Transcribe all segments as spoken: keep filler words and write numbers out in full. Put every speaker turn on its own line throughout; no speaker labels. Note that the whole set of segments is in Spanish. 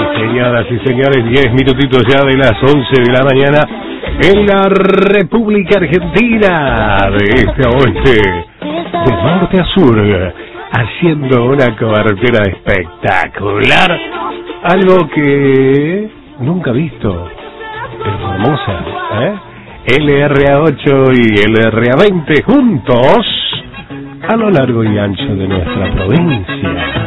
Señoras y señores, diez minutitos ya de las once de la mañana en la República Argentina, de este a oeste, de norte a sur, haciendo una cobertura espectacular, algo que nunca visto en Formosa, ¿eh? L R A ocho y L R A veinte juntos a lo largo y ancho de nuestra provincia.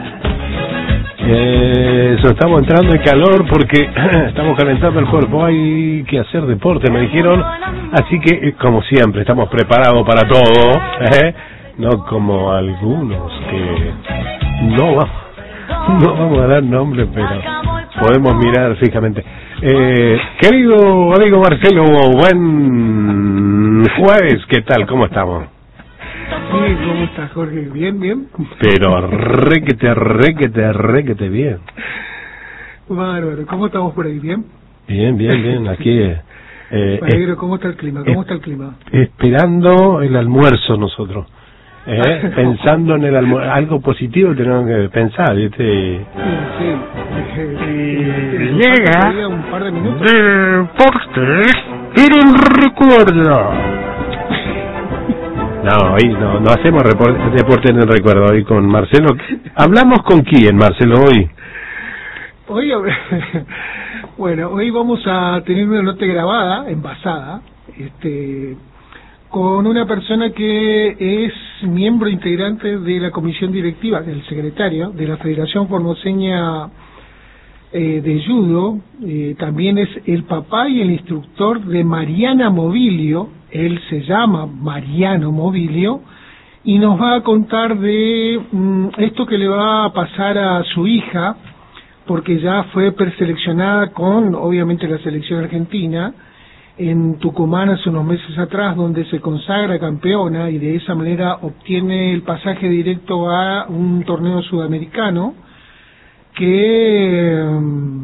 Eso, estamos entrando en calor porque estamos calentando el cuerpo, hay que hacer deporte, me dijeron, así que como siempre estamos preparados para todo, ¿eh? No como algunos que no vamos, no vamos a dar nombre, pero podemos mirar fijamente. Eh, querido amigo Marcelo, buen jueves, ¿qué tal? ¿Cómo estamos?
Sí, ¿cómo estás, Jorge? ¿Bien, bien?
Pero requete, requete, requete bien.
Bárbaro, ¿cómo estamos por ahí? ¿Bien?
Bien, bien, bien, aquí... Eh,
Me alegro, ¿cómo está el clima? ¿Cómo está el clima?
Esperando el almuerzo nosotros. ¿Eh? Pensando en el almuerzo, algo positivo tenemos que pensar, ¿viste?
Sí, sí.
Y llega
un par de minutos.
Deportes y el recuerdo. No, hoy no, no hacemos deporte en el recuerdo, hoy con Marcelo. ¿Hablamos con quién, Marcelo, hoy?
Hoy, bueno, hoy vamos a tener una nota grabada, envasada, este, con una persona que es miembro integrante de la comisión directiva, el secretario de la Federación Formoseña eh, de Judo, eh, también es el papá y el instructor de Mariana Mobilio. Él se llama Mariano Mobilio y nos va a contar de mm, esto que le va a pasar a su hija, porque ya fue preseleccionada con, obviamente, la selección argentina en Tucumán hace unos meses atrás, donde se consagra campeona y de esa manera obtiene el pasaje directo a un torneo sudamericano que... Mm,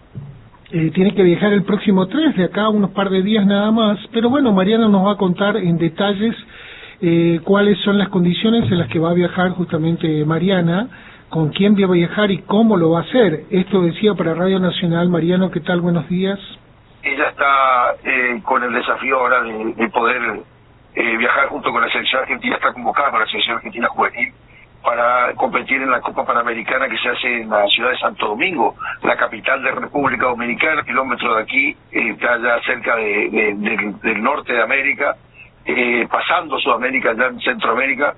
Eh, tiene que viajar el próximo tres, de acá a unos par de días nada más, pero bueno, Mariana nos va a contar en detalles eh, cuáles son las condiciones en las que va a viajar justamente Mariana, con quién va a viajar y cómo lo va a hacer. Esto decía para Radio Nacional. Mariano, ¿qué tal? Buenos días.
Ella está eh, con el desafío ahora de, de poder eh, viajar junto con la selección argentina, está convocada para la selección argentina juvenil, para competir en la Copa Panamericana que se hace en la ciudad de Santo Domingo, la capital de República Dominicana, kilómetros de aquí, eh, está ya cerca de, de, de, del norte de América, eh, pasando Sudamérica, ya en Centroamérica,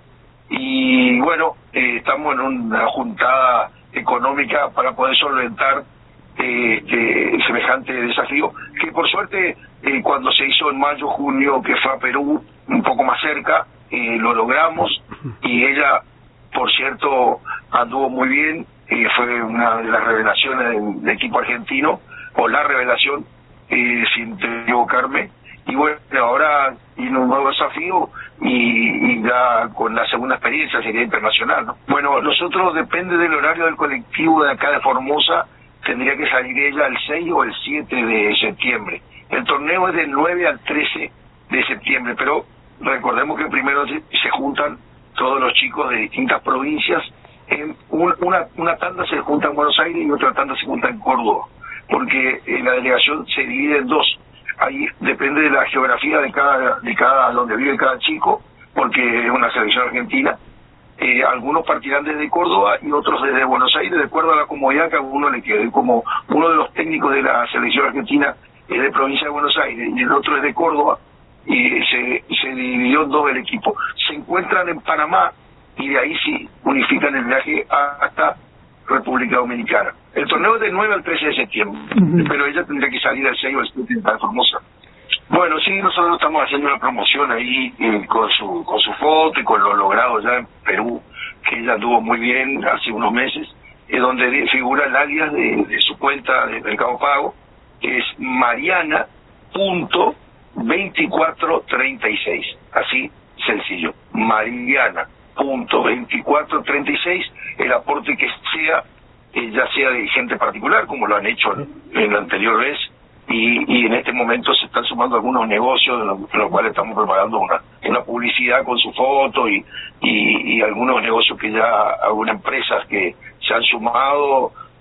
y bueno, eh, estamos en una juntada económica para poder solventar eh, este, semejante desafío, que por suerte eh, cuando se hizo en mayo, junio, que fue a Perú, un poco más cerca, eh, lo logramos, y ella... Por cierto, anduvo muy bien, eh, fue una de las revelaciones del, del equipo argentino, o la revelación, eh, sin equivocarme, y bueno, ahora tiene un nuevo desafío y, y ya con la segunda experiencia sería internacional, ¿no? Bueno, nosotros, depende del horario del colectivo de acá de Formosa, tendría que salir ella el seis o el siete de septiembre. El torneo es del nueve al trece de septiembre, pero recordemos que primero se, se juntan todos los chicos de distintas provincias, en un, una, una tanda se junta en Buenos Aires y otra tanda se junta en Córdoba, porque eh, la delegación se divide en dos. Ahí depende de la geografía de cada, de cada, donde vive cada chico, porque es una selección argentina. Eh, algunos partirán desde Córdoba y otros desde Buenos Aires, de acuerdo a la comodidad que a uno le quede. Como uno de los técnicos de la selección argentina es de provincia de Buenos Aires y el otro es de Córdoba, y se, se dividió en dos el equipo. Se encuentran en Panamá y de ahí sí unifican el viaje hasta República Dominicana. El torneo es del nueve al trece de septiembre, uh-huh. Pero ella tendría que salir el seis o el siete de Formosa. Bueno, sí, nosotros estamos haciendo una promoción ahí eh, con su con su foto y con lo logrado ya en Perú, que ella anduvo muy bien hace unos meses, eh, donde figura el alias de, de su cuenta de Mercado Pago, que es Mariana punto veinticuatro treinta y seis, así sencillo, Mariana punto veinticuatro treinta y seis, el aporte que sea, eh, ya sea de gente particular, como lo han hecho en, en la anterior vez, y, y en este momento se están sumando algunos negocios, en los, en los cuales estamos preparando una, una publicidad con su foto, y, y, y algunos negocios que ya, algunas empresas que se han sumado,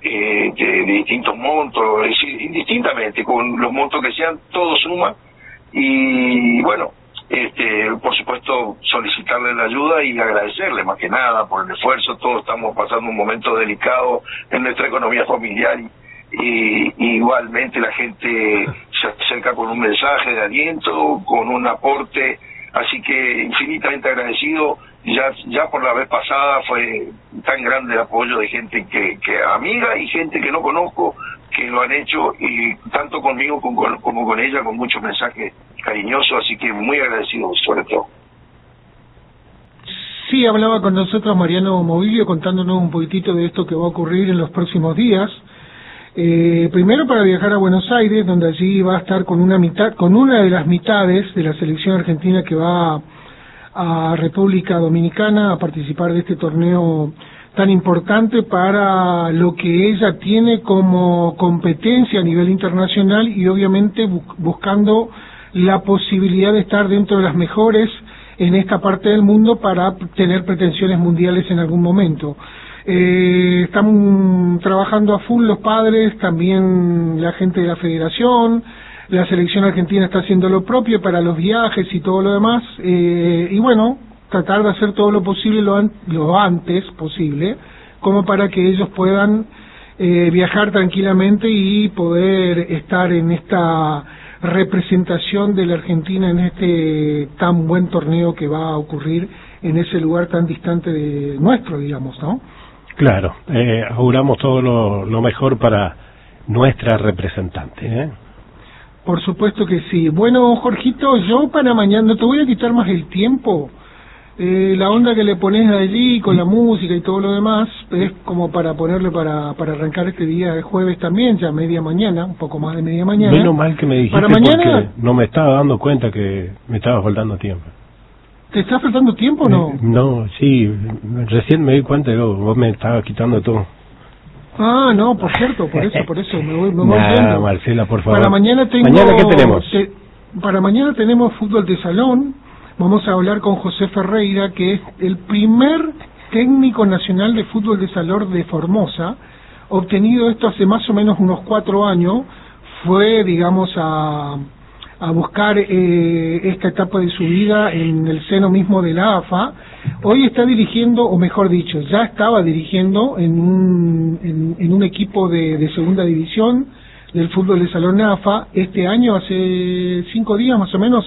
eh, de, de distintos montos, es decir, indistintamente, con los montos que sean, todo suma. Y bueno, este, por supuesto, solicitarle la ayuda y agradecerle más que nada por el esfuerzo. Todos estamos pasando un momento delicado en nuestra economía familiar y, y, y igualmente la gente se acerca con un mensaje de aliento, con un aporte, así que infinitamente agradecido. Ya ya por la vez pasada fue tan grande el apoyo de gente que, que amiga y gente que no conozco, que lo han hecho, y tanto conmigo como con, como con ella, con muchos mensajes cariñosos, así que muy agradecido sobre todo.
Sí, hablaba con nosotros Mariano Movilio contándonos un poquitito de esto que va a ocurrir en los próximos días. Eh, primero para viajar a Buenos Aires, donde allí va a estar con una mitad, con una de las mitades de la selección argentina que va a República Dominicana a participar de este torneo tan importante para lo que ella tiene como competencia a nivel internacional y obviamente bu buscando la posibilidad de estar dentro de las mejores en esta parte del mundo para tener pretensiones mundiales en algún momento. Eh, están trabajando a full los padres, también la gente de la federación, la selección argentina está haciendo lo propio para los viajes y todo lo demás, eh, y bueno, tratar de hacer todo lo posible lo, an lo antes posible, como para que ellos puedan eh, viajar tranquilamente y poder estar en esta representación de la Argentina en este tan buen torneo que va a ocurrir en ese lugar tan distante de nuestro, digamos, ¿no?
Claro, eh, auguramos todo lo, lo mejor para nuestra representante, ¿eh?
Por supuesto que sí. Bueno, Jorgito, yo para mañana no te voy a quitar más el tiempo. Eh, la onda que le pones allí con la música y todo lo demás es como para ponerle para para arrancar este día de jueves también, ya media mañana, un poco más de media mañana.
Menos mal que me dijiste
para mañana,
porque no me estaba dando cuenta que me estaba faltando tiempo.
¿Te está faltando tiempo o no?
Eh, no, sí, recién me di cuenta que vos me estabas quitando todo.
Ah, no, por cierto, por eso, por eso, me voy, me voy
nah,
yendo.
Marcela, por favor.
Para mañana tengo...
¿Mañana qué tenemos?
Te, para mañana tenemos fútbol de salón. Vamos a hablar con José Ferreira, que es el primer técnico nacional de fútbol de salón de Formosa, obtenido esto hace más o menos unos cuatro años. Fue, digamos, a, a buscar eh, esta etapa de su vida en el seno mismo de la A F A. Hoy está dirigiendo, o mejor dicho, ya estaba dirigiendo en un, en, en un equipo de, de segunda división del fútbol de salón A F A. Este año, hace cinco días más o menos,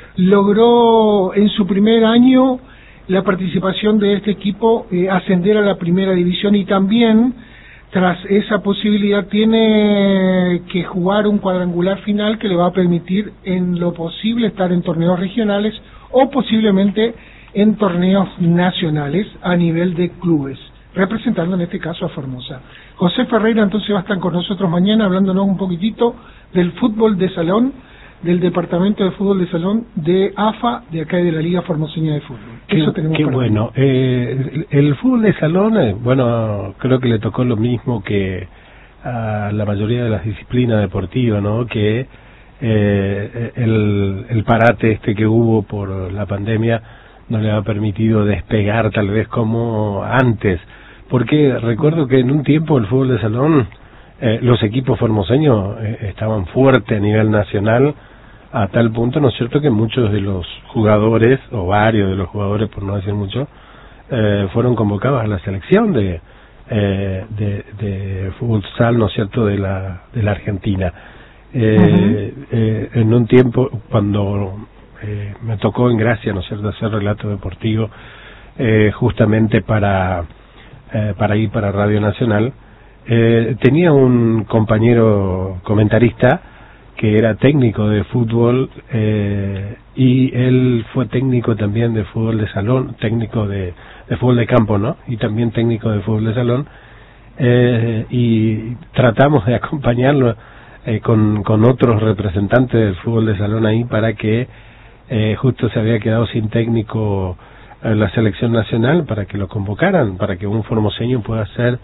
logró en su primer año la participación de este equipo eh, ascender a la primera división, y también tras esa posibilidad tiene que jugar un cuadrangular final que le va a permitir en lo posible estar en torneos regionales o posiblemente en torneos nacionales a nivel de clubes, representando en este caso a Formosa. José Ferreira entonces va a estar con nosotros mañana hablándonos un poquitito del fútbol de salón, del departamento de fútbol de salón de A F A, de acá de la Liga Formoseña de Fútbol.
Qué,
Eso tenemos
qué
para
bueno. Eh, el, el fútbol de salón, eh, bueno, creo que le tocó lo mismo que a la mayoría de las disciplinas deportivas, ¿no? Que eh, el, el parate este que hubo por la pandemia no le ha permitido despegar tal vez como antes, porque recuerdo que en un tiempo el fútbol de salón, eh, los equipos formoseños eh, estaban fuertes a nivel nacional, a tal punto, ¿no es cierto?, que muchos de los jugadores, o varios de los jugadores, por no decir mucho, eh, fueron convocados a la selección de, eh, de, de futsal, ¿no es cierto?, de la, de la Argentina. Eh, uh-huh. eh, en un tiempo, cuando eh, me tocó en Gracia, ¿no es cierto?, hacer relato deportivo, eh, justamente para, eh, para ir para Radio Nacional, eh, tenía un compañero comentarista que era técnico de fútbol, eh, y él fue técnico también de fútbol de salón, técnico de, de fútbol de campo, ¿no? Y también técnico de fútbol de salón, eh, y tratamos de acompañarlo eh, con, con otros representantes del fútbol de salón ahí para que eh, justo se había quedado sin técnico en la selección nacional, para que lo convocaran, para que un formoseño pueda ser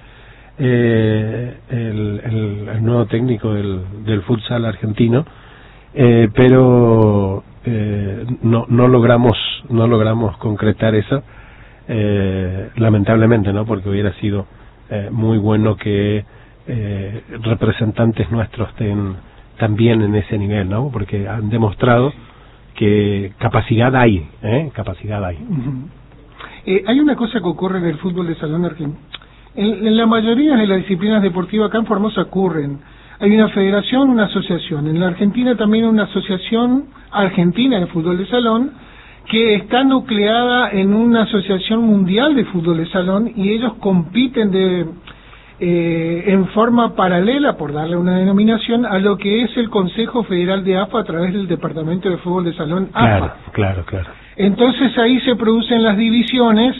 Eh, el, el, el nuevo técnico del, del futsal argentino, eh, pero eh, no, no logramos no logramos concretar eso, eh, lamentablemente, no, porque hubiera sido eh, muy bueno que eh, representantes nuestros estén también en ese nivel, ¿no? Porque han demostrado que capacidad hay, ¿eh? Capacidad hay.
Uh-huh. eh, hay una cosa que ocurre en el fútbol de salón argentino. En, en la mayoría de las disciplinas deportivas acá en Formosa ocurren. Hay una federación, una asociación. En la Argentina también hay una asociación argentina de fútbol de salón que está nucleada en una asociación mundial de fútbol de salón y ellos compiten de eh, en forma paralela, por darle una denominación, a lo que es el Consejo Federal de A F A a través del Departamento de Fútbol de Salón A F A.
Claro, claro, claro.
Entonces ahí se producen las divisiones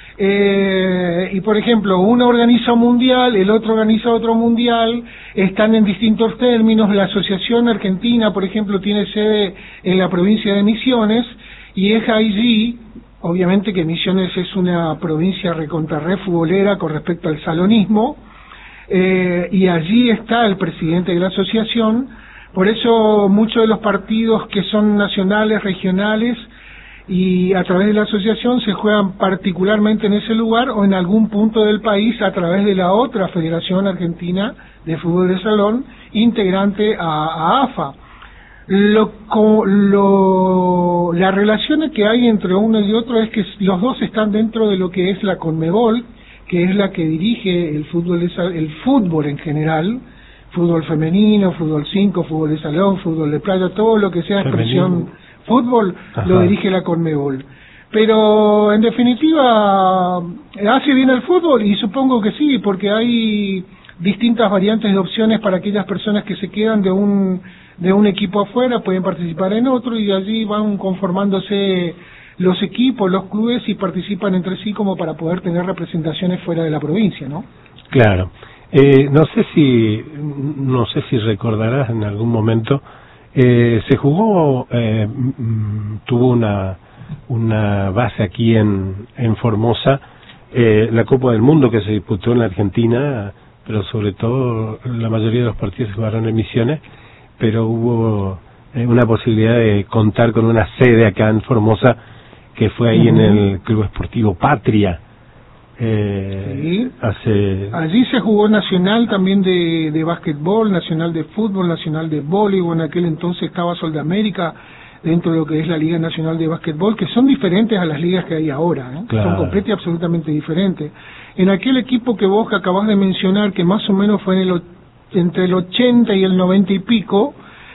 eh, y, por ejemplo, uno organiza un mundial, el otro organiza otro mundial, están en distintos términos. La Asociación Argentina, por ejemplo, tiene sede en la provincia de Misiones y es allí, obviamente que Misiones es una provincia recontra re futbolera con respecto al salonismo, eh, y allí está el presidente de la asociación. Por eso muchos de los partidos que son nacionales, regionales y a través de la asociación se juegan particularmente en ese lugar o en algún punto del país a través de la otra Federación Argentina de Fútbol de Salón, integrante a, a A F A. Lo, lo, la relación que hay entre uno y otro es que los dos están dentro de lo que es la CONMEBOL, que es la que dirige el fútbol, de, el fútbol en general, fútbol femenino, fútbol cinco, fútbol de salón, fútbol de playa, todo lo que sea expresión fútbol, ajá, lo dirige la CONMEBOL. Pero en definitiva, ¿hace bien el fútbol? Y supongo que sí, porque hay distintas variantes de opciones para aquellas personas que se quedan de un de un equipo afuera, pueden participar en otro y allí van conformándose los equipos, los clubes y participan entre sí como para poder tener representaciones fuera de la provincia, ¿no?
Claro. Eh, no sé si no sé si recordarás en algún momento eh, se jugó eh, tuvo una una base aquí en en Formosa eh, la Copa del Mundo que se disputó en la Argentina, pero sobre todo la mayoría de los partidos se jugaron en Misiones, pero hubo eh, una posibilidad de contar con una sede acá en Formosa que fue ahí uh-huh. en el Club Esportivo Patria. Eh,
sí.
hace...
Allí se jugó nacional también de, de básquetbol, nacional de fútbol, nacional de voleibol. En aquel entonces estaba Sol de América dentro de lo que es la Liga Nacional de Básquetbol, que son diferentes a las ligas que hay ahora, ¿eh? Claro. Son completamente y absolutamente diferentes. En aquel equipo que vos acabás de mencionar, que más o menos fue en el, entre el ochenta y el noventa y pico,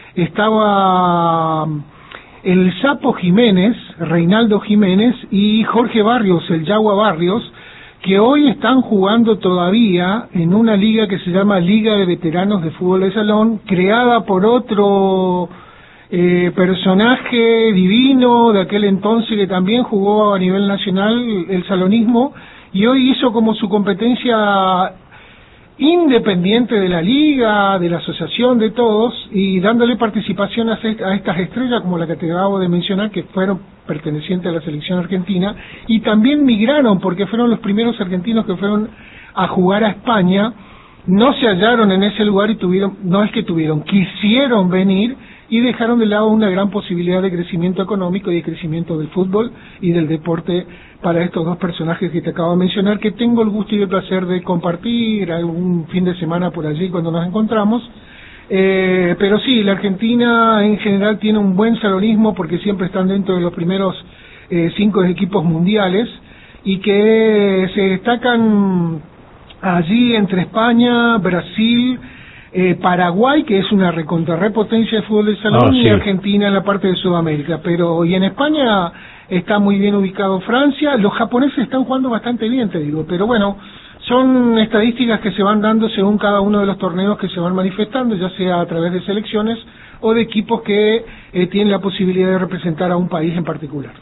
estaba el Sapo Jiménez, Reinaldo Jiménez, y Jorge Barrios, el Yagua Barrios, que hoy están jugando todavía en una liga que se llama Liga de Veteranos de Fútbol de Salón, creada por otro eh, personaje divino de aquel entonces que también jugó a nivel nacional el salonismo, y hoy hizo como su competencia independiente de la liga, de la asociación, de todos, y dándole participación a, a estas estrellas como la que te acabo de mencionar, que fueron pertenecientes a la selección argentina, y también migraron, porque fueron los primeros argentinos que fueron a jugar a España, no se hallaron en ese lugar y tuvieron, no es que tuvieron, quisieron venir y dejaron de lado una gran posibilidad de crecimiento económico y de crecimiento del fútbol y del deporte para estos dos personajes que te acabo de mencionar, que tengo el gusto y el placer de compartir algún fin de semana por allí cuando nos encontramos. Eh, pero sí, la Argentina en general tiene un buen salonismo porque siempre están dentro de los primeros eh, cinco equipos mundiales y que se destacan allí entre España, Brasil, eh, Paraguay, que es una recontrarrepotencia de fútbol de salón, oh, sí. y Argentina en la parte de Sudamérica. Pero y en España está muy bien ubicado Francia. Los japoneses están jugando bastante bien, te digo, pero bueno, son estadísticas que se van dando según cada uno de los torneos que se van manifestando, ya sea a través de selecciones o de equipos que eh, tienen la posibilidad de representar a un país en particular.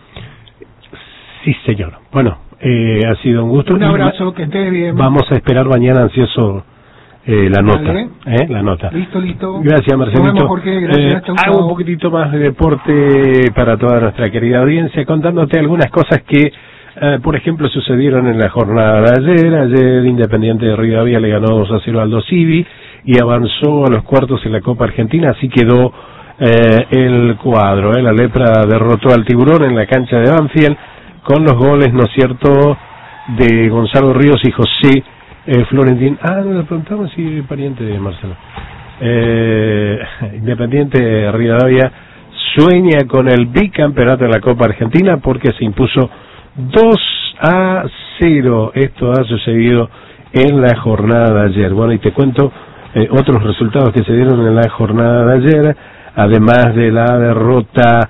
Sí, señor. Bueno, eh, ha sido un gusto.
Un abrazo, que estés bien.
Vamos a esperar mañana ansioso eh, la nota. Vale. ¿eh? La nota.
Listo, listo.
Gracias, Marcelito.
Nos vemos, Jorge. Gracias.
Eh, hago un poquitito más de deporte para toda nuestra querida audiencia, contándote algunas cosas que Uh, por ejemplo, sucedieron en la jornada de ayer. Ayer Independiente de Rivadavia le ganó dos a cero al Civi y avanzó a los cuartos en la Copa Argentina. Así quedó eh, el cuadro. Eh. La Lepra derrotó al Tiburón en la cancha de Banfield con los goles, ¿no es cierto?, de Gonzalo Ríos y José eh, Florentín, ah, no le preguntamos si es pariente de Marcelo. Eh, Independiente Rivadavia sueña con el bicampeonato de la Copa Argentina porque se impuso dos a cero. Esto ha sucedido en la jornada de ayer. Bueno, y te cuento eh, otros resultados que se dieron en la jornada de ayer, además de la derrota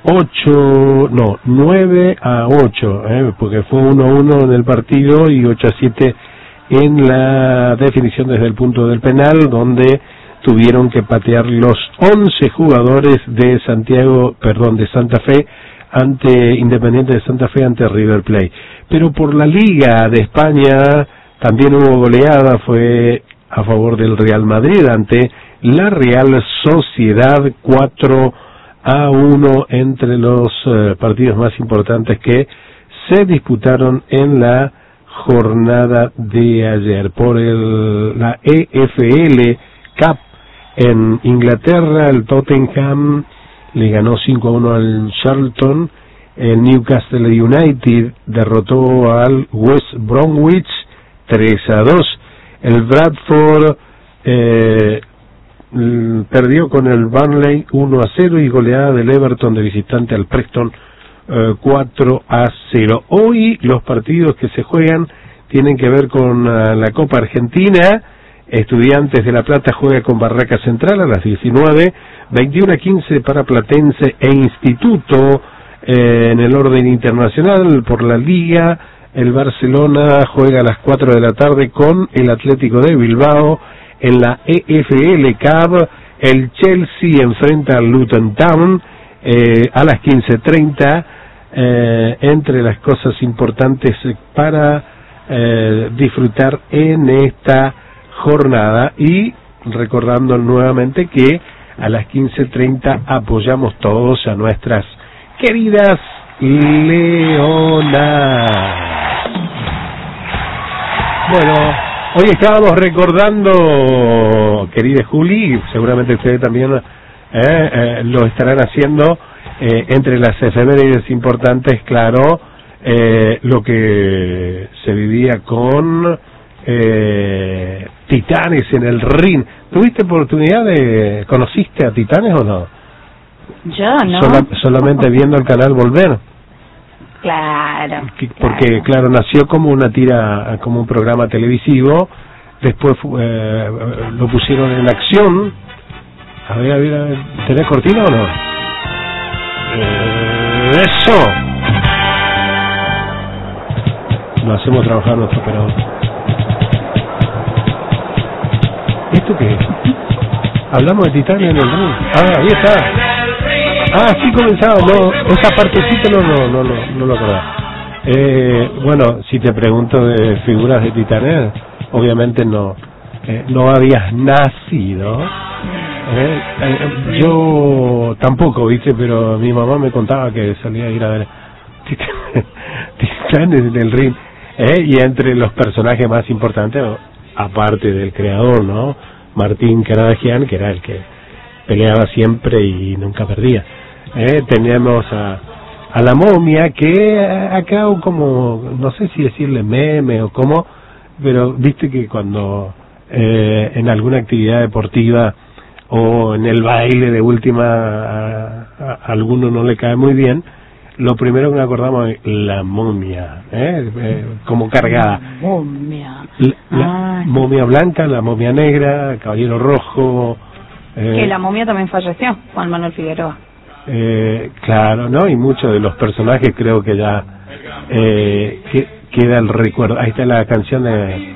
ocho, no, nueve a ocho, eh, porque fue uno a uno en el partido y ocho a siete en la definición desde el punto del penal, donde tuvieron que patear los once jugadores de Santiago, perdón, de Santa Fe, ante Independiente de Santa Fe ante River Plate. Pero por la Liga de España también hubo goleada, fue a favor del Real Madrid ante la Real Sociedad, cuatro a uno entre los uh, partidos más importantes que se disputaron en la jornada de ayer. Por el, la E F L Cup en Inglaterra, el Tottenham le ganó cinco a uno al Charlton, el Newcastle United derrotó al West Bromwich tres a dos, el Bradford eh, perdió con el Burnley uno a cero y goleada del Everton de visitante al Preston eh, cuatro a cero. Hoy los partidos que se juegan tienen que ver con uh, la Copa Argentina. Estudiantes de La Plata juega con Barraca Central a las diecinueve, veintiuno a quince para Platense e Instituto. Eh, en el orden internacional por la Liga, el Barcelona juega a las cuatro de la tarde con el Atlético de Bilbao. En la E F L Cup, el Chelsea enfrenta al Luton Town eh, a las quince treinta. Eh, entre las cosas importantes para eh, disfrutar en esta jornada, y recordando nuevamente que a las quince treinta apoyamos todos a nuestras queridas Leonas. Bueno, hoy estábamos recordando, querida Juli, seguramente ustedes también eh, eh, lo estarán haciendo, eh, entre las efemérides importantes, claro, eh, lo que se vivía con eh, Titanes en el ring. ¿Tuviste oportunidad de, conociste a Titanes o no?
Yo no.
Sola, solamente viendo el canal Volver.
Claro.
Porque, claro. claro, nació como una tira, como un programa televisivo, después eh, lo pusieron en acción. A ver, a ver, a ver, ¿tenés cortina o no? Eh, ¡Eso! Lo hacemos trabajar nuestro operador. ¿Esto qué es? Hablamos de Titania en el ring. Ah, ahí está. Ah, sí comenzaba, no, esa partecita no, no, no, no, no lo acordaba. Eh, bueno, si te pregunto de figuras de Titanes, obviamente no, eh, no habías nacido. Eh, eh, yo tampoco, viste, pero mi mamá me contaba que salía a ir a ver Titanes en el ring. Eh, y entre los personajes más importantes, aparte del creador, ¿no? Martín Caradagian, que era el que peleaba siempre y nunca perdía. Eh, teníamos a, a la momia, que acá como, no sé si decirle meme o cómo, pero viste que cuando eh, en alguna actividad deportiva o en el baile de última a, a, a alguno no le cae muy bien, lo primero que me acordamos es la momia, ¿eh? Eh, como cargada.
Momia.
La, la ah, momia blanca, la momia negra, el caballero rojo. Eh,
que la momia también falleció, Juan Manuel Figueroa.
Eh, claro, ¿no? Y muchos de los personajes creo que ya eh, que, queda el recuerdo. Ahí está la canción de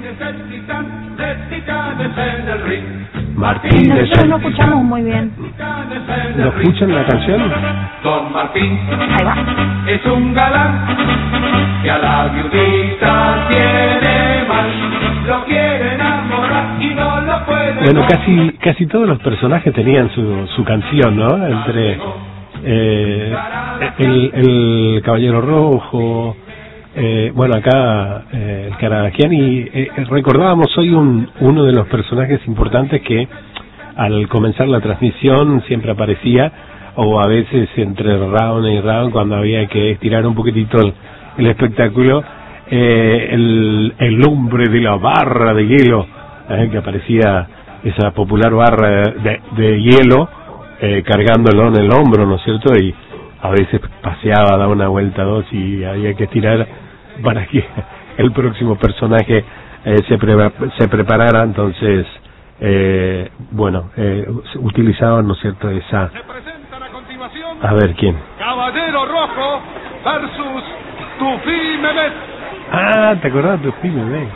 Martín.
Nosotros no escuchamos muy bien.
¿No escuchan la canción?
Don Martín,
ahí va,
es un galán que a la viudita tiene mal, lo quiere enamorar y no lo puede.
Bueno, casi casi todos los personajes tenían su su canción, ¿no? Entre eh, el, el Caballero Rojo, eh, bueno, acá eh, el Caradagian, y eh, recordábamos hoy un uno de los personajes importantes que al comenzar la transmisión siempre aparecía, o a veces entre round y round, cuando había que estirar un poquitito el, el espectáculo, eh, el, el hombre de la barra de hielo, eh, que aparecía esa popular barra de, de hielo, eh, cargándolo en el hombro, ¿no es cierto? Y a veces paseaba, daba una vuelta dos y había que estirar para que el próximo personaje eh, se, pre se preparara. Entonces, eh, bueno, eh, utilizaban, ¿no es cierto?, esa... A ver, ¿quién?
Caballero Rojo versus Tufí Mehmet.
Ah, ¿te acordás de Tufí Mehmet?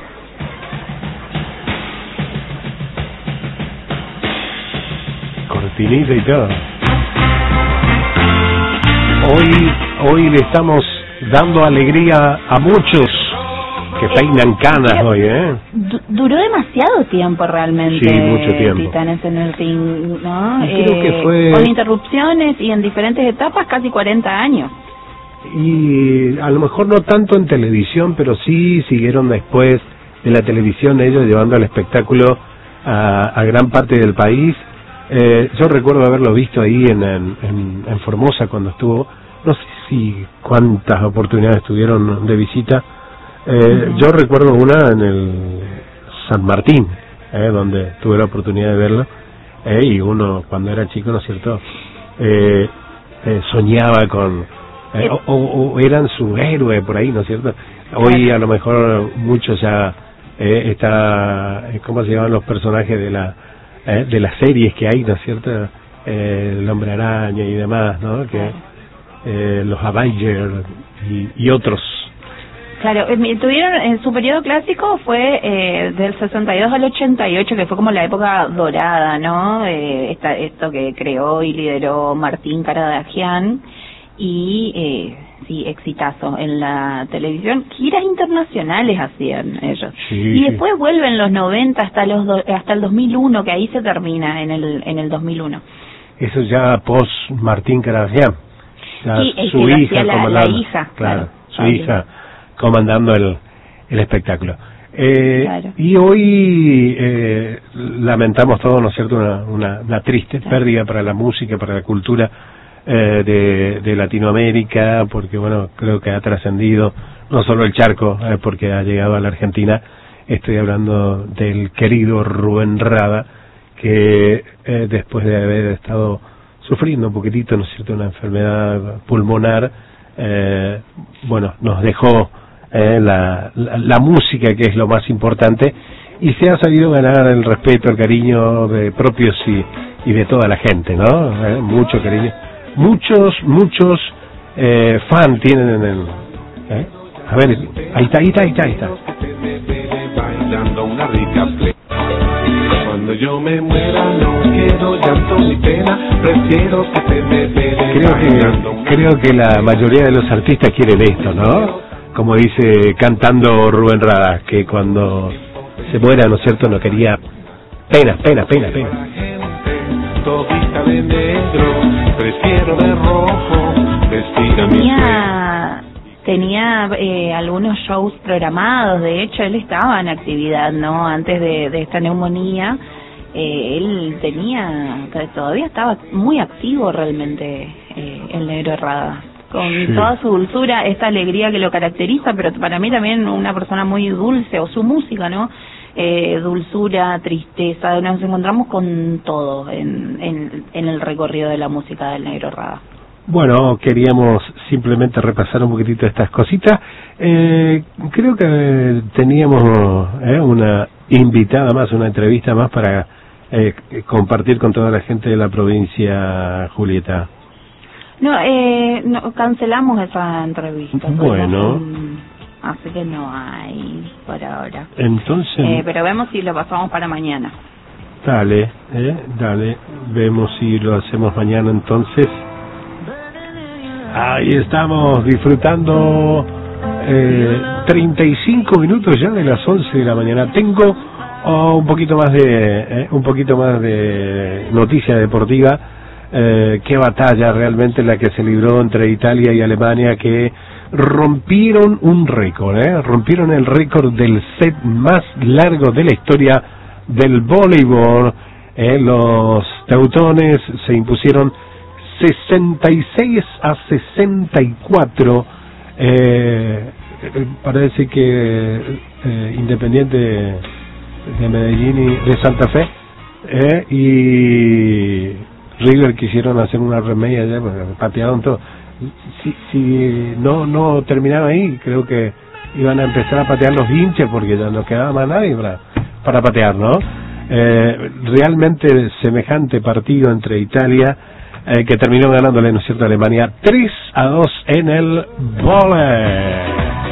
Cortinita y todo. Hoy, hoy le estamos dando alegría a muchos que peinan canas hoy, ¿eh?
Du duró demasiado tiempo realmente.
Sí, mucho tiempo.
Titanes en el ring, ¿no?
Creo
eh,
que fue...
Con interrupciones y en diferentes etapas, casi cuarenta años.
Y a lo mejor no tanto en televisión, pero sí siguieron después de la televisión ellos llevando el espectáculo a, a gran parte del país. Eh, yo recuerdo haberlo visto ahí en, en, en, en Formosa cuando estuvo, no sé si cuántas oportunidades tuvieron de visita. Eh, uh-huh. Yo recuerdo una en el San Martín, eh, donde tuve la oportunidad de verlo, eh, y uno cuando era chico, ¿no es cierto?, eh, eh, soñaba con, eh, o, o, o eran su héroe por ahí, ¿no es cierto? Hoy a lo mejor muchos ya eh, está, ¿cómo se llaman los personajes de la eh, de las series que hay, ¿no es cierto? Eh, el Hombre Araña y demás, ¿no? Que eh, los Avengers y, y otros.
Claro, eh, tuvieron, en su periodo clásico fue eh, del sesenta y dos al ochenta y ocho, que fue como la época dorada, ¿no? Eh, esta, esto que creó y lideró Martín Caradagian, y eh, sí, exitazo en la televisión. Giras internacionales hacían ellos.
Sí,
y después sí. Vuelven los noventa hasta los do, hasta el dos mil uno, que ahí se termina en el en el dos mil uno.
Eso ya post Martín Caradagian.
Sí, el
su
que
hija
la, la hija,
claro,
claro,
su hija comandando el, el espectáculo. Eh,
claro.
Y hoy eh, lamentamos todos, ¿no es cierto?, una, una, una triste claro. pérdida para la música, para la cultura eh, de, de Latinoamérica, porque bueno, creo que ha trascendido no solo el charco, eh, porque ha llegado a la Argentina. Estoy hablando del querido Rubén Rada, que eh, después de haber estado sufriendo un poquitito, ¿no es cierto?, una enfermedad pulmonar, eh, bueno, nos dejó eh, la, la, la música, que es lo más importante, y se ha sabido ganar el respeto, el cariño de propios y, y de toda la gente, ¿no? Eh, mucho cariño. Muchos, muchos eh, fans tienen en el... ¿eh? A ver, ahí está, ahí está, ahí está, ahí está.
Cuando yo me muera no quiero llanto ni pena, prefiero que te me
creo que creo que la mayoría de los artistas quieren esto, ¿no? Como dice cantando Rubén Rada, que cuando se muera, ¿no es cierto?, no quería pena, pena, pena, pena.
Todita de negro, prefiero de rojo, vestida mi
tenía tenía eh, algunos shows programados. De hecho, él estaba en actividad, ¿no? Antes de, de esta neumonía, eh, él tenía, todavía estaba muy activo realmente, eh, el Negro Rada, con sí. toda su dulzura, esta alegría que lo caracteriza, pero para mí también una persona muy dulce, o su música, ¿no? Eh, dulzura, tristeza, nos encontramos con todo en, en, en el recorrido de la música del Negro Rada.
Bueno, queríamos simplemente repasar un poquitito estas cositas. Eh, creo que teníamos eh, una invitada más, una entrevista más para eh, compartir con toda la gente de la provincia, Julieta.
No, eh, no cancelamos esa entrevista.
Bueno.
Con, así que no hay por ahora.
Entonces.
Eh, pero vemos si lo pasamos para mañana.
Dale, eh, dale. Vemos si lo hacemos mañana entonces. Ahí estamos disfrutando eh, treinta y cinco minutos ya de las once de la mañana. Tengo oh, un poquito más de eh, un poquito más de noticia deportiva. Eh, qué batalla realmente la que se libró entre Italia y Alemania, que rompieron un récord, ¿eh? rompieron el récord del set más largo de la historia del voleibol. Eh, los teutones se impusieron sesenta y seis a sesenta y cuatro, eh, parece que eh, Independiente de Medellín y de Santa Fe eh, y River quisieron hacer una remedia allá, patearon todo. Si, si no no terminaba ahí, creo que iban a empezar a patear los hinchas porque ya no quedaba más nadie para, para patear, ¿no? Eh, realmente semejante partido entre Italia, eh, que terminó ganándole, ¿no es cierto?, a Alemania tres a dos en el vóley.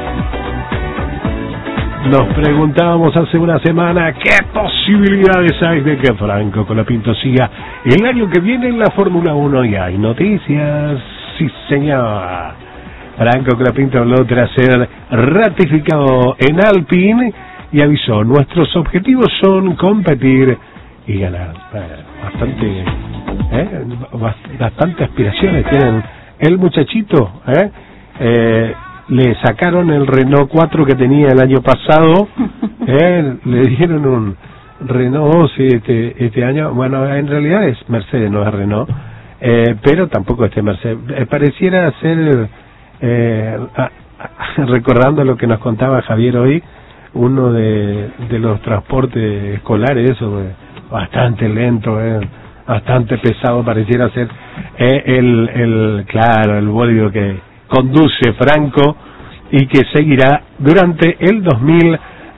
Nos preguntábamos hace una semana qué posibilidades hay de que Franco Colapinto siga el año que viene en la Fórmula uno, y hay noticias. Sí, señor. Franco Colapinto habló tras ser ratificado en Alpine y avisó: nuestros objetivos son competir y ganar. Bastante, ¿eh? Bastante aspiraciones tienen el muchachito, ¿eh? Eh, le sacaron el Renault cuatro que tenía el año pasado, ¿eh? Le dieron un Renault doce este, este año. Bueno, en realidad es Mercedes, no es Renault, eh, pero tampoco este Mercedes. Eh, pareciera ser, eh, a, a, recordando lo que nos contaba Javier hoy, uno de, de los transportes escolares, eso, eh, bastante lento, eh, bastante pesado, pareciera ser eh, el, el, claro, el bólido que conduce Franco y que seguirá durante el dos mil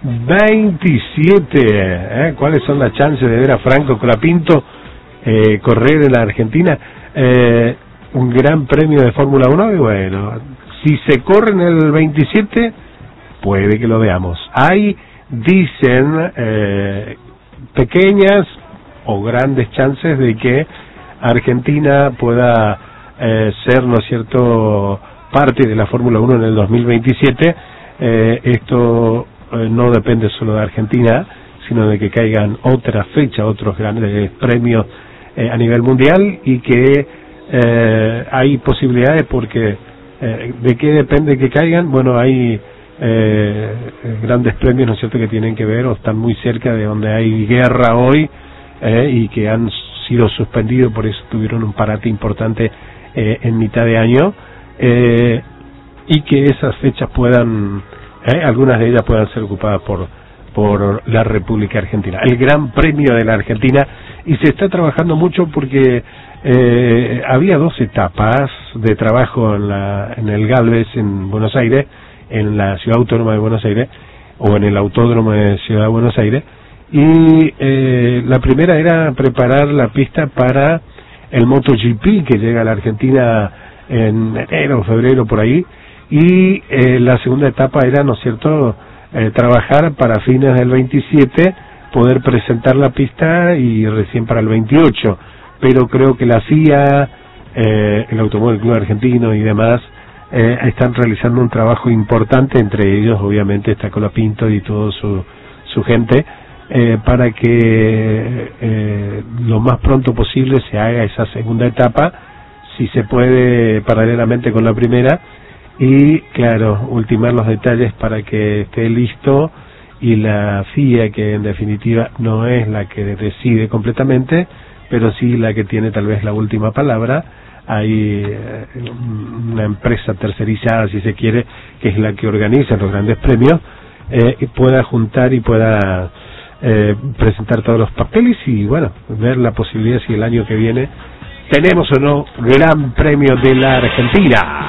veintisiete. ¿Eh? ¿Cuáles son las chances de ver a Franco Colapinto eh, correr en la Argentina? Eh, un gran premio de Fórmula uno, y bueno, si se corre en el veintisiete, puede que lo veamos. Hay, dicen, eh, pequeñas o grandes chances de que Argentina pueda eh, ser, ¿no es cierto?, parte de la Fórmula uno en el dos mil veintisiete. Eh, esto eh, no depende solo de Argentina, sino de que caigan otra fecha, otros grandes premios eh, a nivel mundial, y que eh, hay posibilidades porque eh, ¿de qué depende que caigan? Bueno, hay eh, grandes premios, ¿no es cierto?, que tienen que ver o están muy cerca de donde hay guerra hoy eh, y que han sido suspendidos, por eso tuvieron un parate importante eh, en mitad de año. Eh, y que esas fechas puedan, eh, algunas de ellas puedan ser ocupadas por por la República Argentina, el Gran Premio de la Argentina, y se está trabajando mucho porque eh, había dos etapas de trabajo en, la, en el Galvez en Buenos Aires, en la Ciudad Autónoma de Buenos Aires, o en el Autódromo de Ciudad de Buenos Aires, y eh, la primera era preparar la pista para el MotoGP que llega a la Argentina en enero o febrero por ahí, y eh, la segunda etapa era, ¿no es cierto?, eh, trabajar para fines del veintisiete, poder presentar la pista y recién para el veintiocho, pero creo que la F I A, eh, el Automóvil Club Argentino y demás eh, están realizando un trabajo importante, entre ellos obviamente está Colapinto y toda su, su gente, eh, para que eh, lo más pronto posible se haga esa segunda etapa, si se puede paralelamente con la primera, y claro, ultimar los detalles para que esté listo, y la F I A, que en definitiva no es la que decide completamente, pero sí la que tiene tal vez la última palabra. Hay eh, una empresa tercerizada, si se quiere, que es la que organiza los grandes premios, eh, y pueda juntar y pueda eh, presentar todos los papeles y bueno, ver la posibilidad si el año que viene tenemos o no Gran Premio de la Argentina.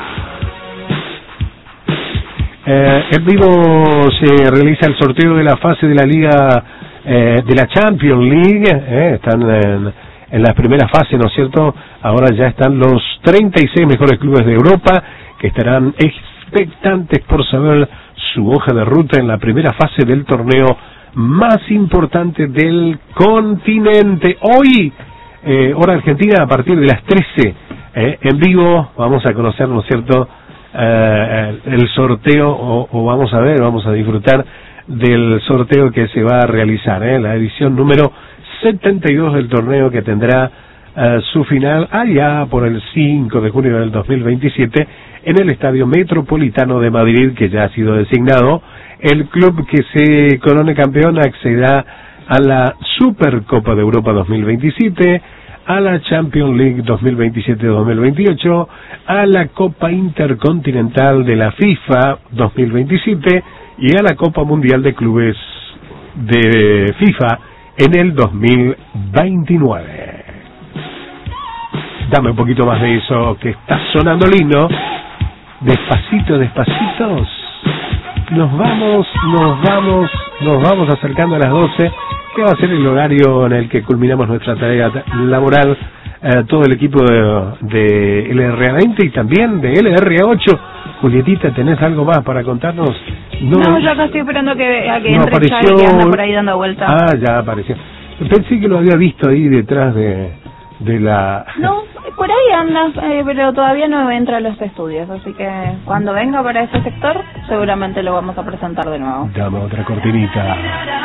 Eh, en vivo se realiza el sorteo de la fase de la Liga, eh, de la Champions League, eh, están en, en la primera fase, ¿no es cierto? Ahora ya están los treinta y seis mejores clubes de Europa, que estarán expectantes por saber su hoja de ruta en la primera fase del torneo más importante del continente. Hoy, eh, hora argentina, a partir de las trece, eh, en vivo, vamos a conocer, ¿no es cierto?, Uh, el sorteo, o, o vamos a ver, vamos a disfrutar del sorteo que se va a realizar, ¿eh? La edición número setenta y dos del torneo, que tendrá uh, su final allá por el cinco de junio del dos mil veintisiete en el Estadio Metropolitano de Madrid, que ya ha sido designado. El club que se corone campeón accederá a la Supercopa de Europa dos mil veintisiete, a la Champions League dos mil veintisiete dos mil veintiocho, a la Copa Intercontinental de la FIFA dos mil veintisiete y a la Copa Mundial de Clubes de FIFA en el dos mil veintinueve. Dame un poquito más de eso que está sonando lindo. Despacito, despacito. Nos vamos, nos vamos, nos vamos acercando a las doce, que va a ser el horario en el que culminamos nuestra tarea laboral, eh, todo el equipo de, de L R A veinte y también de L R A ocho. Julietita, ¿tenés algo más para contarnos?
No, no yo acá estoy esperando que, a que
no
entre
apareció...
Charlie, que anda por ahí dando vueltas.
Ah, ya apareció. Pensé que lo había visto ahí detrás de, de la...
No, por ahí anda, eh, pero todavía no entra a los estudios, así que cuando venga para ese sector seguramente lo vamos a presentar de nuevo.
Dame otra cortinita.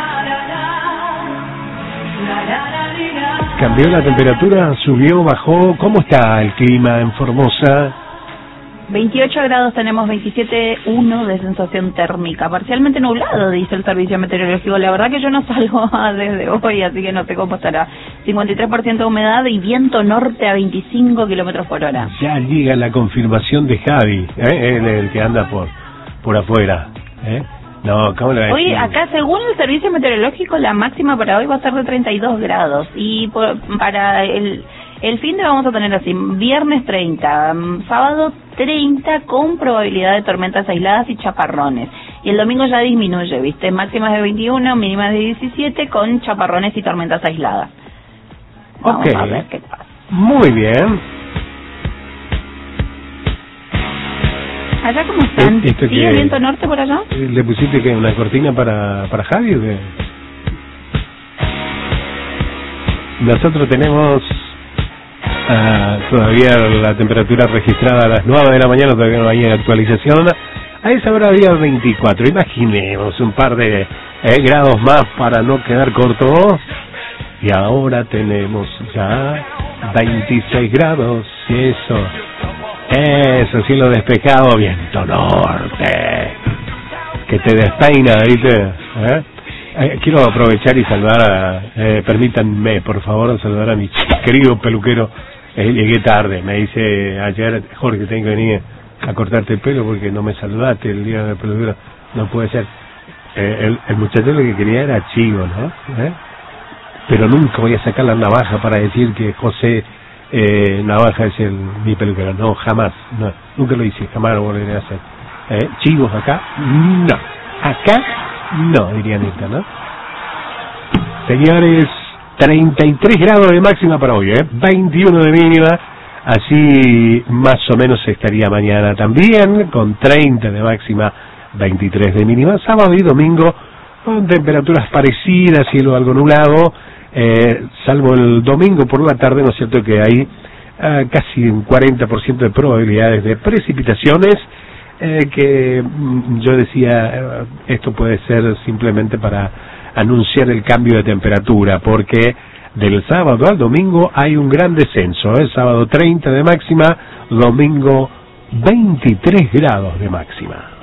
¿Cambió la temperatura? ¿Subió? ¿Bajó? ¿Cómo está el clima en Formosa?
veintiocho grados tenemos, veintisiete punto uno de sensación térmica, parcialmente nublado, dice el servicio meteorológico. La verdad que yo no salgo desde hoy, así que no sé cómo estará. cincuenta y tres por ciento de humedad y viento norte a veinticinco kilómetros por hora.
Ya llega la confirmación de Javi, ¿eh? el, el que anda por por afuera. ¿eh? No, ¿cómo le va a decir?
Hoy acá, según el servicio meteorológico, la máxima para hoy va a ser de treinta y dos grados. Y por, para el... El fin de vamos a tener así, viernes treinta, sábado treinta con probabilidad de tormentas aisladas y chaparrones. Y el domingo ya disminuye, ¿viste? Máximas de veintiuno, mínimas de diecisiete con chaparrones y tormentas aisladas. Vamos
okay.
a ver qué pasa.
Muy bien.
¿Allá cómo están?
¿Esto
¿Sigue
que,
el viento norte por allá?
¿Le pusiste que una cortina para, para Javi o qué? Nosotros tenemos... Ah, todavía la temperatura registrada a las nueve de la mañana, todavía no hay actualización. A esa hora había veinticuatro. Imaginemos un par de eh, grados más para no quedar corto. Y ahora tenemos ya veintiséis grados. Y eso, eso, cielo despejado, viento norte, que te despeina, ¿viste? ¿Eh? Eh, quiero aprovechar y saludar a, eh, permítanme por favor saludar a mi querido peluquero. Eh, llegué tarde, me dice ayer, Jorge, tengo que venir a cortarte el pelo porque no me saludaste el día del peluquero. No puede ser. Eh, el, el muchacho lo que quería era chivo, ¿no? ¿Eh? Pero nunca voy a sacar la navaja para decir que José eh, Navaja es el mi peluquero. No, jamás. No, nunca lo hice, jamás lo volveré a hacer. ¿Eh? ¿Chivos acá? No. Acá no, diría Nita, ¿no? Señores, treinta y tres grados de máxima para hoy, ¿eh? veintiuno de mínima, así más o menos estaría mañana también, con treinta de máxima, veintitrés de mínima, sábado y domingo, con temperaturas parecidas, cielo algo nublado, eh, salvo el domingo por la tarde, ¿no es cierto?, que hay eh, casi un cuarenta por ciento de probabilidades de precipitaciones, eh, que mm, yo decía, eh, esto puede ser simplemente para anunciar el cambio de temperatura, porque del sábado al domingo hay un gran descenso, el ¿eh? sábado treinta de máxima, domingo veintitrés grados de máxima.